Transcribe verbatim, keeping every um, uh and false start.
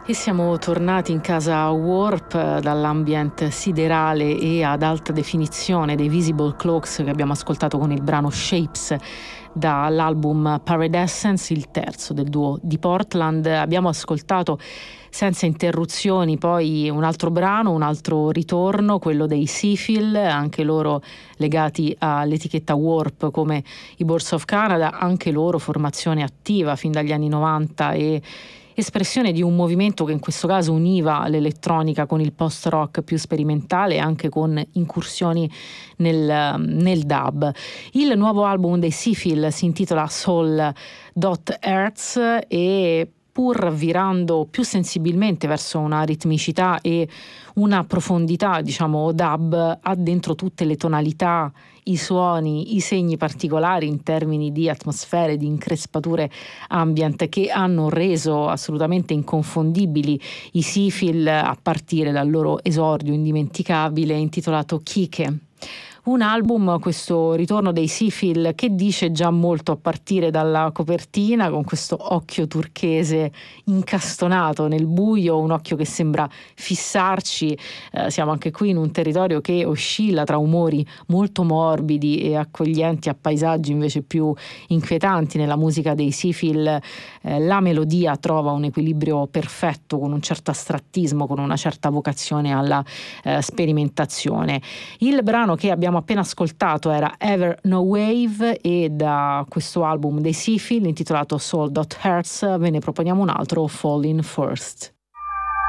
E siamo tornati in casa Warp dall'ambient siderale e ad alta definizione dei Visible Cloaks che abbiamo ascoltato con il brano Shapes dall'album Paradescence, il terzo del duo di Portland. Abbiamo ascoltato senza interruzioni poi un altro brano, un altro ritorno, quello dei Seafill, anche loro legati all'etichetta Warp come i Boards of Canada, anche loro formazione attiva fin dagli anni novanta e espressione di un movimento che in questo caso univa l'elettronica con il post-rock più sperimentale, anche con incursioni nel, nel dub. Il nuovo album dei Seafill si intitola Soul dot Earth e, pur virando più sensibilmente verso una ritmicità e una profondità, diciamo, dub, ha dentro tutte le tonalità, i suoni, i segni particolari in termini di atmosfere, di increspature ambient che hanno reso assolutamente inconfondibili i Seafill a partire dal loro esordio indimenticabile intitolato Kike. Un album, questo ritorno dei Seafill, che dice già molto a partire dalla copertina, con questo occhio turchese incastonato nel buio, un occhio che sembra fissarci. Eh, siamo anche qui in un territorio che oscilla tra umori molto morbidi e accoglienti a paesaggi invece più inquietanti. Nella musica dei Seafill eh, la melodia trova un equilibrio perfetto, con un certo astrattismo, con una certa vocazione alla eh, sperimentazione. Il brano che abbiamo appena ascoltato era Ever No Wave e da questo album dei Seafill intitolato Soul dot Hertz ve ne proponiamo un altro, Falling First.